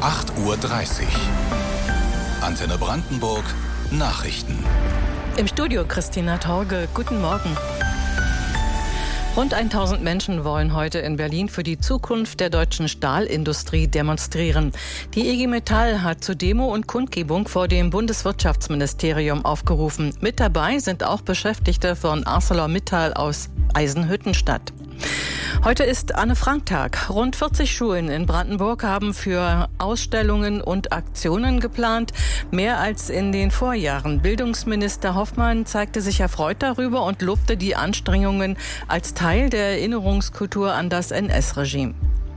8:30 Uhr. Antenne Brandenburg Nachrichten. Im Studio Christina Torge, guten Morgen. Rund 1000 Menschen wollen heute in Berlin für die Zukunft der deutschen Stahlindustrie demonstrieren. Die IG Metall hat zur Demo und Kundgebung vor dem Bundeswirtschaftsministerium aufgerufen. Mit dabei sind auch Beschäftigte von ArcelorMittal aus Eisenhüttenstadt. Heute ist Anne-Frank-Tag. Rund 40 Schulen in Brandenburg haben für Ausstellungen und Aktionen geplant, mehr als in den Vorjahren. Bildungsminister Hoffmann zeigte sich erfreut darüber und lobte die Anstrengungen als Teil der Erinnerungskultur an das NS-Regime.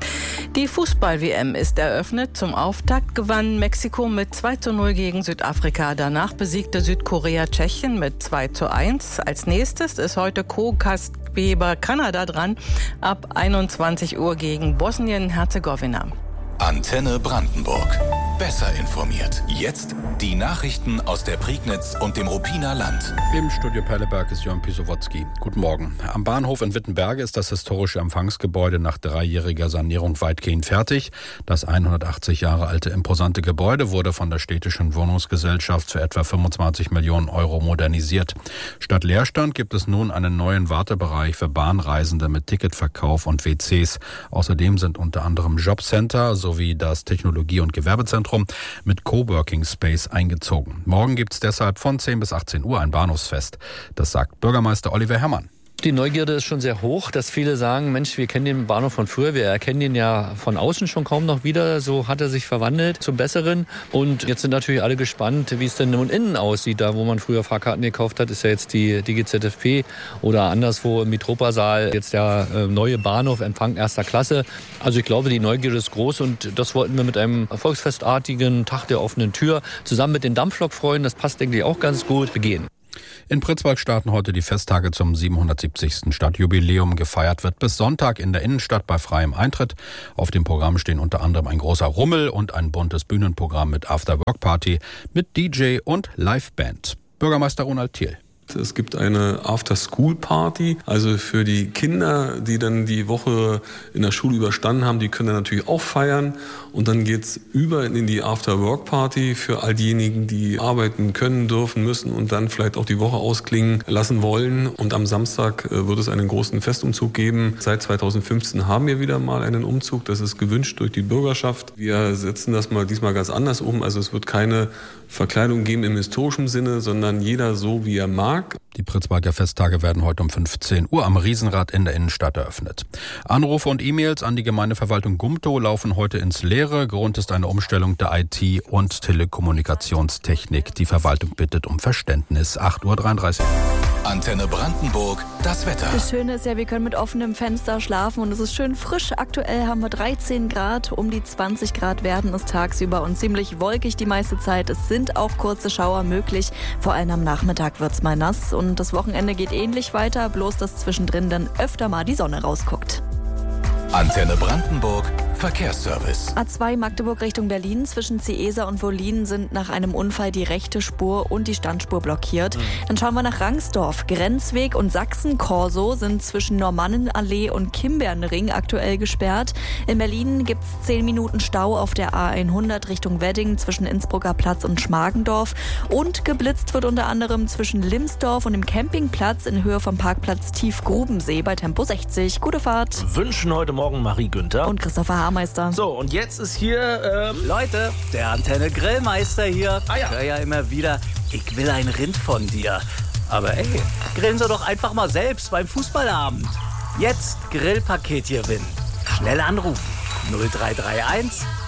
Die Fußball-WM ist eröffnet. Zum Auftakt gewann Mexiko mit 2:0 gegen Südafrika. Danach besiegte Südkorea Tschechien mit 2:1. Als nächstes ist heute Co-Gastgeber Kanada dran, ab 21 Uhr gegen Bosnien-Herzegowina. Antenne Brandenburg. Besser informiert. Jetzt die Nachrichten aus der Prignitz und dem Ruppiner Land. Im Studio Perleberg ist Jörn Pisowotzki. Guten Morgen. Am Bahnhof in Wittenberge ist das historische Empfangsgebäude nach 3-jähriger Sanierung weitgehend fertig. Das 180 Jahre alte imposante Gebäude wurde von der städtischen Wohnungsgesellschaft für etwa 25 Millionen Euro modernisiert. Statt Leerstand gibt es nun einen neuen Wartebereich für Bahnreisende mit Ticketverkauf und WCs. Außerdem sind unter anderem Jobcenter sowie das Technologie- und Gewerbezentrum mit Coworking Space eingezogen. Morgen gibt es deshalb von 10 bis 18 Uhr ein Bahnhofsfest. Das sagt Bürgermeister Oliver Herrmann. Die Neugierde ist schon sehr hoch, dass viele sagen, Mensch, wir kennen den Bahnhof von früher, wir erkennen ihn ja von außen schon kaum noch wieder. So hat er sich verwandelt zum Besseren. Und jetzt sind natürlich alle gespannt, wie es denn nun innen aussieht. Da, wo man früher Fahrkarten gekauft hat, ist ja jetzt die GZFP oder anderswo im Mitropa-Saal jetzt der neue Bahnhof, Empfang erster Klasse. Also ich glaube, die Neugierde ist groß und das wollten wir mit einem volksfestartigen Tag der offenen Tür zusammen mit den Dampflokfreunden, das passt denke ich auch ganz gut, begehen. In Pritzwalk starten heute die Festtage zum 770. Stadtjubiläum. Gefeiert wird bis Sonntag in der Innenstadt bei freiem Eintritt. Auf dem Programm stehen unter anderem ein großer Rummel und ein buntes Bühnenprogramm mit After-Work-Party, mit DJ und Liveband. Bürgermeister Ronald Thiel. Es gibt eine After-School-Party, also für die Kinder, die dann die Woche in der Schule überstanden haben, die können dann natürlich auch feiern. Und dann geht's über in die After-Work-Party für all diejenigen, die arbeiten können, dürfen, müssen und dann vielleicht auch die Woche ausklingen lassen wollen. Und am Samstag wird es einen großen Festumzug geben. Seit 2015 haben wir wieder mal einen Umzug. Das ist gewünscht durch die Bürgerschaft. Wir setzen das diesmal ganz anders um. Also es wird keine Verkleidung geben im historischen Sinne, sondern jeder so, wie er mag. Die Pritzwalker Festtage werden heute um 15 Uhr am Riesenrad in der Innenstadt eröffnet. Anrufe und E-Mails an die Gemeindeverwaltung Gumtow laufen heute ins Leere. Grund ist eine Umstellung der IT- und Telekommunikationstechnik. Die Verwaltung bittet um Verständnis. 8:33 Uhr. Antenne Brandenburg, das Wetter. Das Schöne ist ja, wir können mit offenem Fenster schlafen und es ist schön frisch. Aktuell haben wir 13 Grad, um die 20 Grad werden es tagsüber und ziemlich wolkig die meiste Zeit. Es sind auch kurze Schauer möglich, vor allem am Nachmittag wird's mal nass und das Wochenende geht ähnlich weiter, bloß dass zwischendrin dann öfter mal die Sonne rausguckt. Antenne Brandenburg, Verkehrsservice. A2 Magdeburg Richtung Berlin zwischen Ciesa und Wollin sind nach einem Unfall die rechte Spur und die Standspur blockiert. Dann schauen wir nach Rangsdorf. Grenzweg und Sachsen-Korso sind zwischen Normannenallee und Kimbernring aktuell gesperrt. In Berlin gibt es 10 Minuten Stau auf der A100 Richtung Wedding zwischen Innsbrucker Platz und Schmargendorf. Und geblitzt wird unter anderem zwischen Limsdorf und dem Campingplatz in Höhe vom Parkplatz Tiefgrubensee bei Tempo 60. Gute Fahrt. Wünschen heute Morgen Marie Günther Und Christopher Haarmeister. So, und jetzt ist hier, Leute, der Antenne Grillmeister hier. Ah ja. Ich höre ja immer wieder, ich will ein Rind von dir. Aber ey, grillen Sie doch einfach mal selbst beim Fußballabend. Jetzt Grillpaket gewinnen. Schnell anrufen. 0331